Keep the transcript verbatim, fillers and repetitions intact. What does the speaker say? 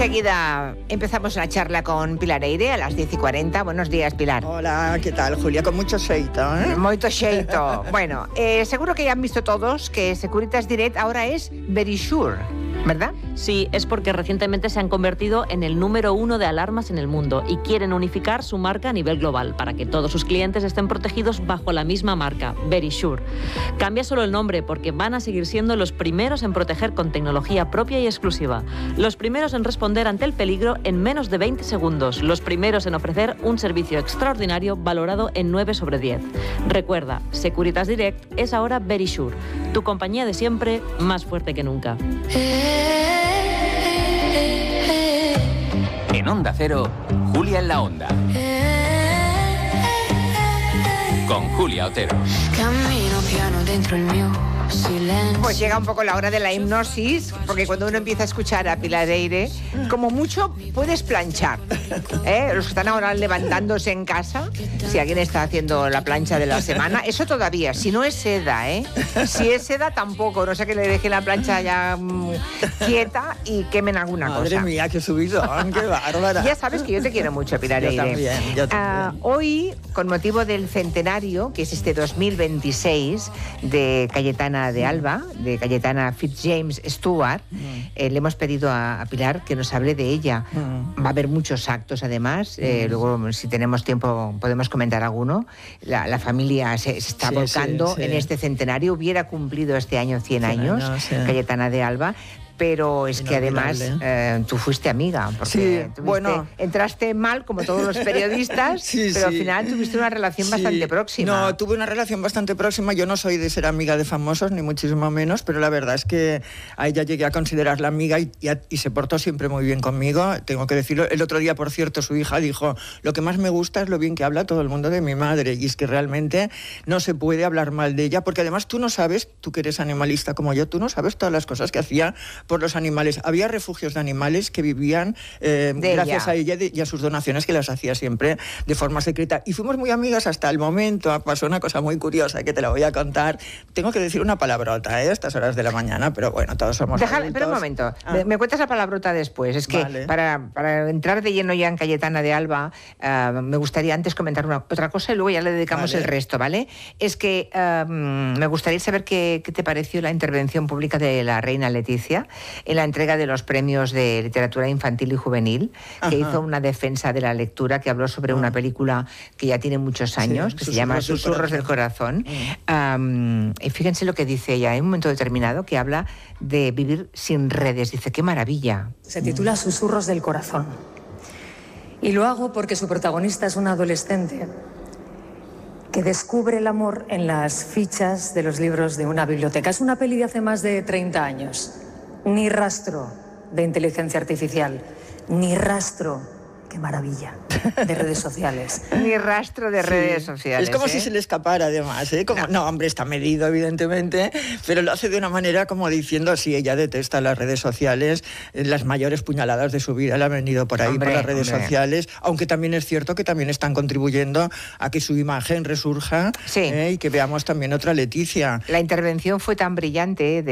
Enseguida empezamos la charla con Pilar Eire a las diez y cuarenta. Buenos días, Pilar. Hola, ¿qué tal, Julia? Con mucho xeito, ¿eh? Moito xeito. Bueno, eh, seguro que ya han visto todos que Securitas Direct ahora es Verisure, ¿verdad? Sí, es porque recientemente se han convertido en el número uno de alarmas en el mundo y quieren unificar su marca a nivel global para que todos sus clientes estén protegidos bajo la misma marca, Verisure. Cambia solo el nombre porque van a seguir siendo los primeros en proteger con tecnología propia y exclusiva, los primeros en responder ante el peligro en menos de veinte segundos, los primeros en ofrecer un servicio extraordinario valorado en nueve sobre diez. Recuerda, Securitas Direct es ahora Verisure, tu compañía de siempre más fuerte que nunca. En Onda Cero, Julia en la Onda. Con Julia Otero. Camino piano dentro el mío. Silencio. Pues llega un poco la hora de la hipnosis, porque cuando uno empieza a escuchar a Pilar Eire, como mucho puedes planchar. ¿Eh? Los que están ahora levantándose en casa, si alguien está haciendo la plancha de la semana, eso todavía, si no es seda, ¿eh? Si es seda tampoco, no sé, que le dejen la plancha ya mmm, quieta y quemen alguna Madre cosa. Madre mía, qué subidón, qué bárbara. Ya sabes que yo te quiero mucho, Pilar Eire. Yo también, yo también. Uh, hoy, con motivo del centenario, que es este dos mil veintiséis, de Cayetana de Alba, de Cayetana Fitzjames Stewart, mm. eh, le hemos pedido a, a Pilar que nos hable de ella. Mm. Va a haber muchos actos, además. Eh, mm. Luego, si tenemos tiempo, podemos comentar alguno. La, la familia se, se está sí, volcando sí, sí. en este centenario. Hubiera cumplido este año cien años, años sí. Cayetana de Alba. Pero es que además eh, tú fuiste amiga, porque sí, tuviste, bueno. entraste mal, como todos los periodistas, sí, pero sí. al final tuviste una relación sí. bastante próxima. No, tuve una relación bastante próxima. Yo no soy de ser amiga de famosos, ni muchísimo menos, pero la verdad es que a ella llegué a considerarla amiga y, y, y se portó siempre muy bien conmigo. Tengo que decirlo. El otro día, por cierto, su hija dijo, lo que más me gusta es lo bien que habla todo el mundo de mi madre, y es que realmente no se puede hablar mal de ella, porque además tú no sabes, tú que eres animalista como yo, tú no sabes todas las cosas que hacía por los animales. Había refugios de animales que vivían eh, gracias ella. a ella y a sus donaciones, que las hacía siempre de forma secreta. Y fuimos muy amigas hasta el momento. Pasó una cosa muy curiosa que te la voy a contar. Tengo que decir una palabrota, ¿eh? A estas horas de la mañana, pero bueno, todos somos Deja, adultos. Espera un momento. Ah. Me, me cuentas la palabrota después. Es que vale. para, para entrar de lleno ya en Cayetana de Alba, uh, me gustaría antes comentar una, otra cosa y luego ya le dedicamos vale. el resto, ¿vale? Es que uh, me gustaría saber qué, qué te pareció la intervención pública de la reina Leticia en la entrega de los premios de literatura infantil y juvenil, que Ajá. hizo una defensa de la lectura, que habló sobre ah. una película que ya tiene muchos años, sí, que se llama Susurros del Corazón. Mm. Um, y fíjense lo que dice ella en un momento determinado, que habla de vivir sin redes. Dice, qué maravilla. Se titula Susurros del Corazón. Y lo hago porque su protagonista es una adolescente que descubre el amor en las fichas de los libros de una biblioteca. Es una peli de hace más de treinta años. Ni rastro de inteligencia artificial, ni rastro, qué maravilla, de redes sociales. Ni rastro de sí. redes sociales. Es como ¿eh? si se le escapara, además, ¿eh? Como, no. no, hombre, está medido, evidentemente, pero lo hace de una manera como diciendo, sí, ella detesta las redes sociales, las mayores puñaladas de su vida le han venido por ahí, hombre, por las redes hombre. sociales, aunque también es cierto que también están contribuyendo a que su imagen resurja sí. ¿eh? y que veamos también otra Leticia. La intervención fue tan brillante de